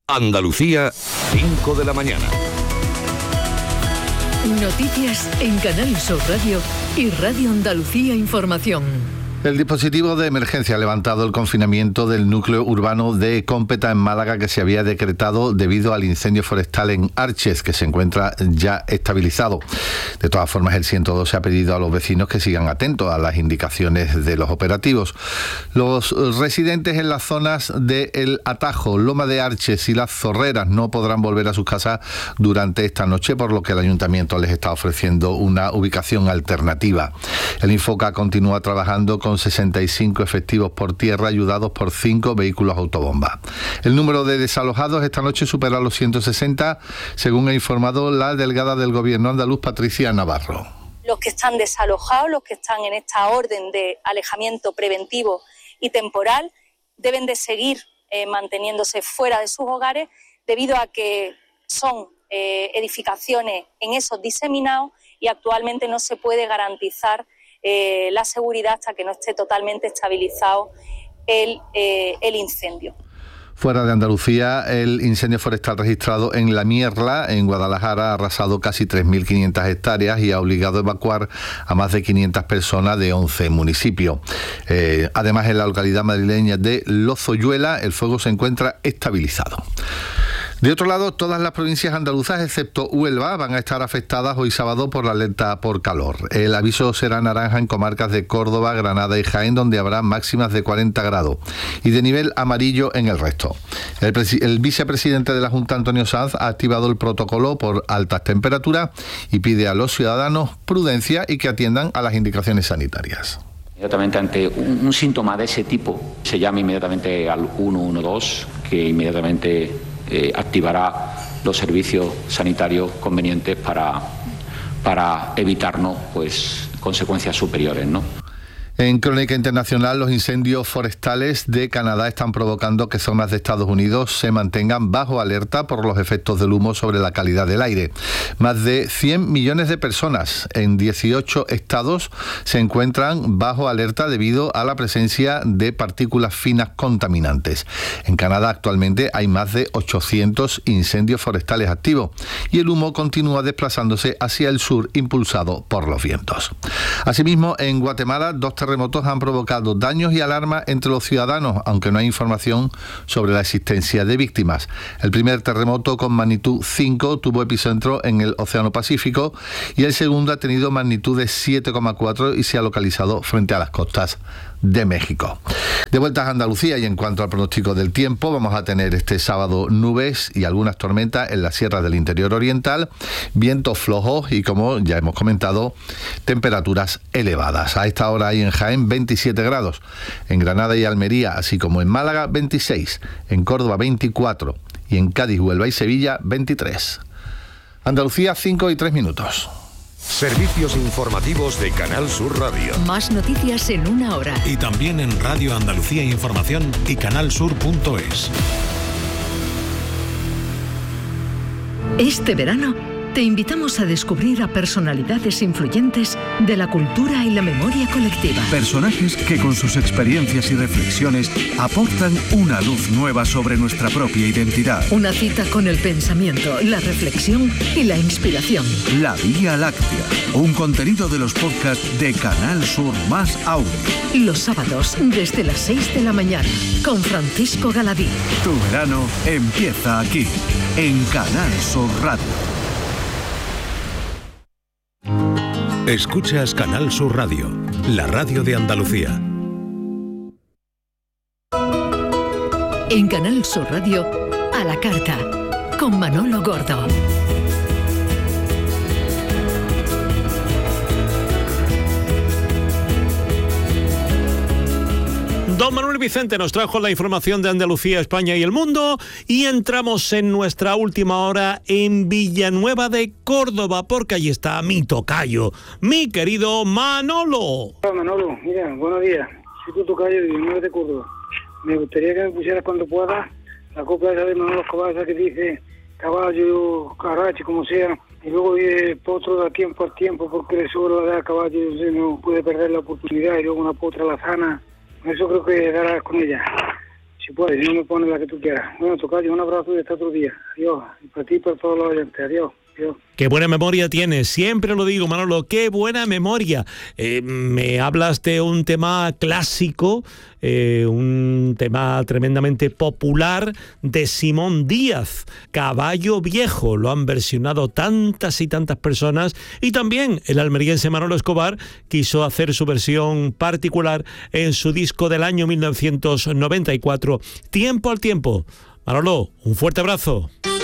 Andalucía, 5 de la mañana. Noticias en Canal Sur Radio y Radio Andalucía Información. El dispositivo de emergencia ha levantado el confinamiento del núcleo urbano de Cómpeta en Málaga, que se había decretado debido al incendio forestal en Arches, que se encuentra ya estabilizado. De todas formas, el 112 ha pedido a los vecinos que sigan atentos a las indicaciones de los operativos. Los residentes en las zonas de El Atajo, Loma de Arches y Las Zorreras no podrán volver a sus casas durante esta noche, por lo que el ayuntamiento les está ofreciendo una ubicación alternativa. El Infoca continúa trabajando con 65 efectivos por tierra, ayudados por 5 vehículos autobomba. El número de desalojados esta noche supera los 160, según ha informado la delegada del Gobierno andaluz, Patricia Navarro. Los que están desalojados, los que están en esta orden de alejamiento preventivo y temporal, deben de seguir manteniéndose fuera de sus hogares, debido a que son edificaciones en esos diseminados y actualmente no se puede garantizar la seguridad hasta que no esté totalmente estabilizado el incendio. Fuera de Andalucía, el incendio forestal registrado en La Mierla, en Guadalajara, ha arrasado casi 3.500 hectáreas y ha obligado a evacuar a más de 500 personas de 11 municipios. Además, en la localidad madrileña de Lozoyuela, el fuego se encuentra estabilizado. De otro lado, todas las provincias andaluzas, excepto Huelva, van a estar afectadas hoy sábado por la alerta por calor. El aviso será naranja en comarcas de Córdoba, Granada y Jaén, donde habrá máximas de 40 grados, y de nivel amarillo en el resto. El vicepresidente de la Junta, Antonio Sanz, ha activado el protocolo por altas temperaturas y pide a los ciudadanos prudencia y que atiendan a las indicaciones sanitarias. Inmediatamente ante un síntoma de ese tipo, se llama inmediatamente al 112, que inmediatamente activará los servicios sanitarios convenientes para evitarnos consecuencias superiores, ¿no? En Crónica Internacional, los incendios forestales de Canadá están provocando que zonas de Estados Unidos se mantengan bajo alerta por los efectos del humo sobre la calidad del aire. Más de 100 millones de personas en 18 estados se encuentran bajo alerta debido a la presencia de partículas finas contaminantes. En Canadá actualmente hay más de 800 incendios forestales activos y el humo continúa desplazándose hacia el sur, impulsado por los vientos. Asimismo, en Guatemala, 2 terremotos han provocado daños y alarma entre los ciudadanos, aunque no hay información sobre la existencia de víctimas. El primer terremoto, con magnitud 5, tuvo epicentro en el Océano Pacífico, y el segundo ha tenido magnitud de 7,4 y se ha localizado frente a las costas de México. De vuelta a Andalucía, y en cuanto al pronóstico del tiempo, vamos a tener este sábado nubes y algunas tormentas en las sierras del interior oriental, vientos flojos y, como ya hemos comentado, temperaturas elevadas. A esta hora hay en Jaén 27 grados, en Granada y Almería, así como en Málaga 26, en Córdoba 24 y en Cádiz, Huelva y Sevilla 23. Andalucía, 5:03. Servicios informativos de Canal Sur Radio. Más noticias en una hora. Y también en Radio Andalucía Información y canalsur.es. Este verano te invitamos a descubrir a personalidades influyentes de la cultura y la memoria colectiva. Personajes que con sus experiencias y reflexiones aportan una luz nueva sobre nuestra propia identidad. Una cita con el pensamiento, la reflexión y la inspiración. La Vía Láctea, un contenido de los podcasts de Canal Sur más Audio. Los sábados desde las 6 de la mañana con Francisco Galadí. Tu verano empieza aquí, en Canal Sur Radio. Escuchas Canal Sur Radio, la radio de Andalucía. En Canal Sur Radio, a la carta, con Manolo Gordo. Don Manuel Vicente nos trajo la información de Andalucía, España y el mundo, y entramos en nuestra última hora en Villanueva de Córdoba, porque allí está mi tocayo, mi querido Manolo. Hola Manolo, mira, buenos días. Soy tu tocayo de Villanueva de Córdoba. Me gustaría que me pusieras cuando puedas la copla esa de Manolo Escobar, que dice caballo, carrache, como sea, y luego potro da tiempo al tiempo, porque le sobra dar caballo, no puede perder la oportunidad, y luego una potra lazana. Eso creo que darás con ella. Si puedes, si no me pones la que tú quieras. Bueno, tocayo, un abrazo y hasta otro día. Adiós. Y para ti y para todos los oyentes. Adiós. Adiós. Qué buena memoria tienes, siempre lo digo, Manolo, qué buena memoria. Me hablas de un tema clásico, un tema tremendamente popular de Simón Díaz, Caballo Viejo. Lo han versionado tantas y tantas personas, y también el almeriense Manolo Escobar quiso hacer su versión particular en su disco del año 1994, Tiempo al Tiempo. Manolo, un fuerte abrazo.